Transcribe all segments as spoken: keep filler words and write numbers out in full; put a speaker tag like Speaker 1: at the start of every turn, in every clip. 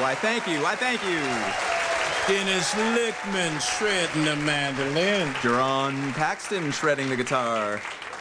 Speaker 1: Why, thank you. Why, thank you.
Speaker 2: Dennis Lickman shredding the mandolin.
Speaker 1: Jerron Paxton shredding the guitar.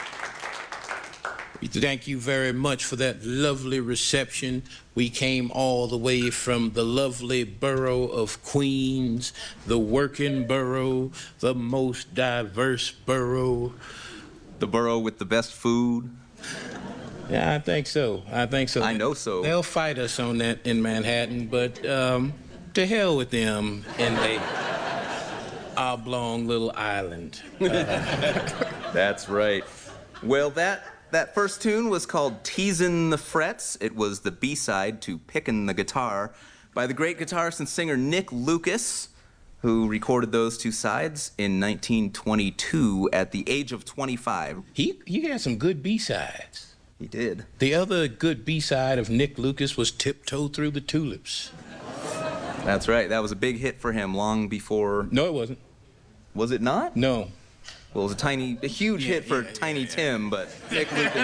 Speaker 2: We thank you very much for that lovely reception. We came all the way from the lovely borough of Queens, the working borough, the most diverse borough.
Speaker 1: The borough with the best food.
Speaker 2: Yeah, I think so. I think so.
Speaker 1: I know so.
Speaker 2: They'll fight us on that in Manhattan, but um, to hell with them in the oblong little island.
Speaker 1: That's right. Well, that that first tune was called Teasin' the Frets. It was the B-side to Pickin' the Guitar by the great guitarist and singer Nick Lucas, who recorded those two sides in nineteen twenty-two at the age of twenty-five.
Speaker 2: He, he had some good B-sides.
Speaker 1: He did.
Speaker 2: The other good B-side of Nick Lucas was Tiptoe Through the Tulips.
Speaker 1: That's right. That was a big hit for him long before...
Speaker 2: No, it wasn't.
Speaker 1: Was it not?
Speaker 2: No.
Speaker 1: Well, it was a tiny, a huge
Speaker 2: Yeah,
Speaker 1: hit for
Speaker 2: yeah,
Speaker 1: Tiny
Speaker 2: yeah,
Speaker 1: Tim, but Nick Lucas...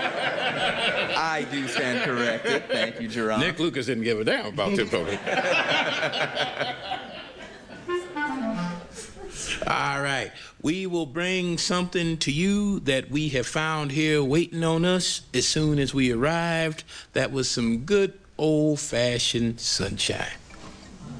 Speaker 1: I do stand corrected. Thank you, Jerron.
Speaker 2: Nick Lucas didn't give a damn about Tiptoe. All right. We will bring something to you that we have found here waiting on us as soon as we arrived. That was some good old-fashioned sunshine.